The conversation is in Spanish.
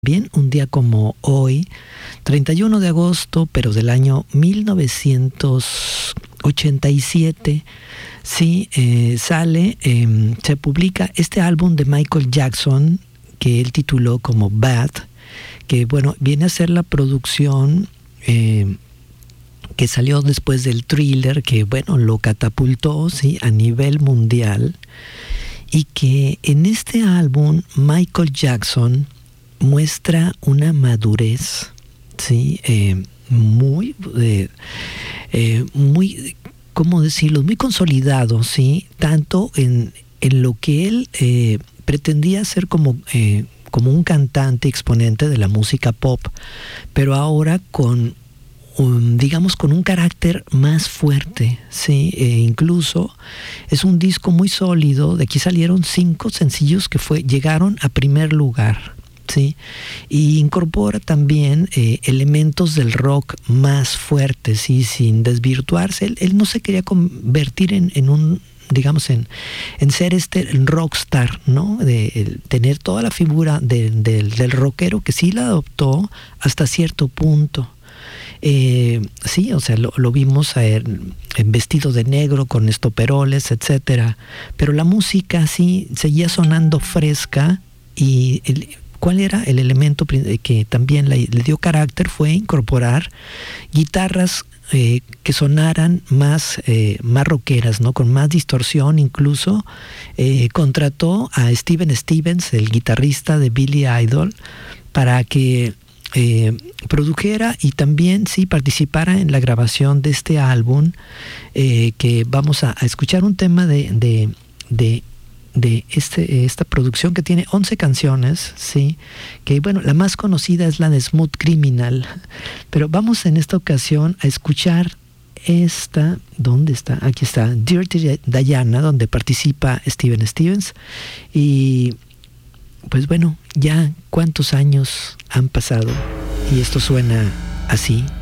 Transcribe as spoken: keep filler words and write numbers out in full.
Bien, un día como hoy, treinta y uno de agosto, pero del año mil novecientos ochenta y siete, sí, eh, sale, eh, se publica este álbum de Michael Jackson, que él tituló como Bad, que bueno, viene a ser la producción eh, que salió después del Thriller, que bueno, lo catapultó, sí, a nivel mundial, y que en este álbum Michael Jackson muestra una madurez, sí, eh, muy, eh, eh, muy, ¿cómo decirlo? Muy consolidado, sí, tanto en, en lo que él eh, pretendía ser como, eh, como un cantante exponente de la música pop, pero ahora con Um, digamos con un carácter más fuerte, sí, e incluso es un disco muy sólido. De aquí salieron cinco sencillos que fue llegaron a primer lugar, sí, y incorpora también eh, elementos del rock más fuertes, sí, sin desvirtuarse. Él, él no se quería convertir en, en un digamos en, en ser este rockstar, ¿no? De el, tener toda la figura de, de, del rockero, que sí la adoptó hasta cierto punto. Eh, sí, o sea, lo, lo vimos a él, en vestido de negro, con estoperoles, etcétera. Pero la música sí seguía sonando fresca, y el, ¿cuál era el elemento que también le, le dio carácter? Fue incorporar guitarras eh, que sonaran más, eh, más rockeras, ¿no? Con más distorsión incluso. Eh, contrató a Steven Stevens, el guitarrista de Billy Idol, para que Eh, produjera y también sí participara en la grabación de este álbum, eh, que vamos a, a escuchar un tema de, de, de, de este, esta producción, que tiene once canciones, sí, que bueno, la más conocida es la de Smooth Criminal, pero vamos en esta ocasión a escuchar esta, ¿dónde está? Aquí está, Dirty Diana, donde participa Steven Stevens. Y pues bueno, ya cuántos años han pasado y esto suena así.